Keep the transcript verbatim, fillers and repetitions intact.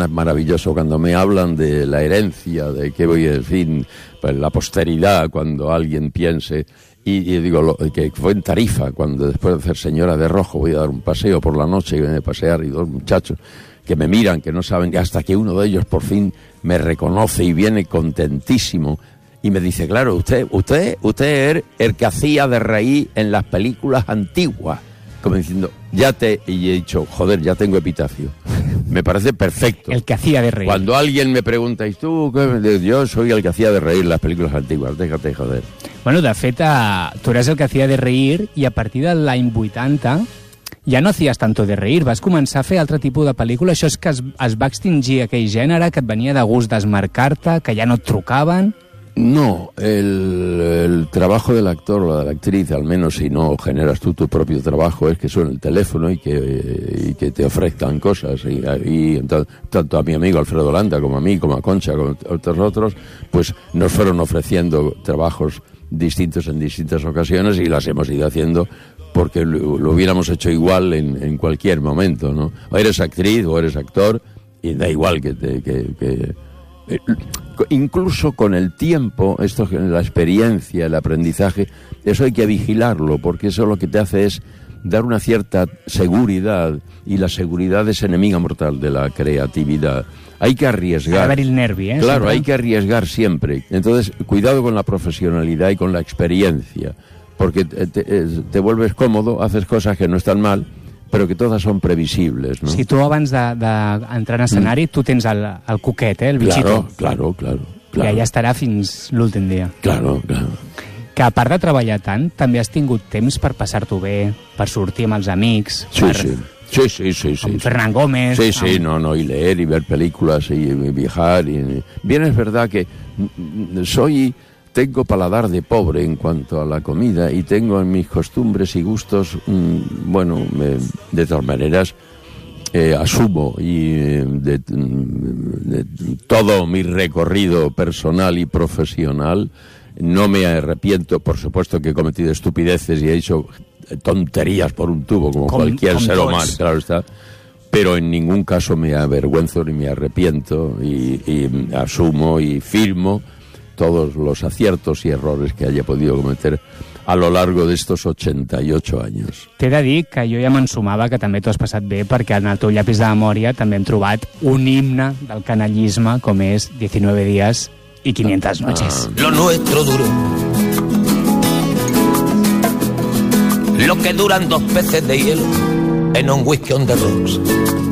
es maravilloso cuando me hablan de la herencia, de qué voy a decir, pues la posteridad, cuando alguien piense, y, y digo, lo, que fue en Tarifa, cuando después de hacer Señora de Rojo voy a dar un paseo por la noche, y voy a pasear, y dos muchachos que me miran, que no saben, hasta que uno de ellos por fin me reconoce y viene contentísimo, y me dice, claro, usted, usted, usted es el que hacía de reír en las películas antiguas. Como diciendo, ya te... Y he dicho, joder, ya tengo epitafio. Me parece perfecto. El que hacía de reír. Cuando alguien me pregunta, ¿y tú qué? Yo soy el que hacía de reír las películas antiguas, déjate joder. Bueno, de fet, uh, tu eres el que hacía de reír i a partir de l'any vuitanta ja no hacías tanto de reír, vas començar a fer altre tipus de pel·lícula. Això és que es, es va extingir aquell gènere, que et venia de gust desmarcar-te, que ja no et trucaven... No, el, el trabajo del actor o de la actriz, al menos si no generas tú tu propio trabajo, es que suene el teléfono y que, y que te ofrezcan cosas. Y, y tanto a mi amigo Alfredo Landa como a mí, como a Concha, como a otros otros, pues nos fueron ofreciendo trabajos distintos en distintas ocasiones y las hemos ido haciendo porque lo, lo hubiéramos hecho igual en, en cualquier momento, ¿no? O eres actriz o eres actor y da igual que te... Que, que, Eh, incluso con el tiempo, esto, la experiencia, el aprendizaje, eso hay que vigilarlo, porque eso lo que te hace es dar una cierta seguridad, y la seguridad es enemiga mortal de la creatividad. Hay que arriesgar. A ver el nervi, ¿eh? Claro, siempre. Hay que arriesgar siempre. Entonces, cuidado con la profesionalidad y con la experiencia, porque te, te, te vuelves cómodo, haces cosas que no están mal, però que totes són previsibles, ¿no? Si tu abans d'entrar de, de en escenari, mm. tu tens el, el cuquet, eh, el bichito. Claro, claro, claro. I allà estarà fins l'últim dia. Claro, claro. Que a part de treballar tant, també has tingut temps per passar-t'ho bé, per sortir amb els amics, sí, per... Sí. Sí, sí, sí, sí. Con Fernán Gómez. Sí, sí, amb... no, no, y leer y ver películas y, y viajar. Y... Bien, es verdad que soy... Tengo paladar de pobre en cuanto a la comida y tengo en mis costumbres y gustos, mmm, bueno, me, de todas maneras, eh, asumo y eh, de, de todo mi recorrido personal y profesional, no me arrepiento. Por supuesto que he cometido estupideces y he hecho tonterías por un tubo, como con, cualquier con ser todos. humano, claro está. Pero en ningún caso me avergüenzo ni me arrepiento y, y asumo y firmo todos los aciertos y errores que haya podido cometer a lo largo de estos ochenta y ocho años. T'he de dir que jo ja m'ensumava que també t'ho has passat bé, perquè en el teu llapis de memòria també hem trobat un himne del canallisme com és diecinueve días y quinientas noches. Ah. Lo nuestro duró lo que duran dos peces de hielo en un whisky on the rocks.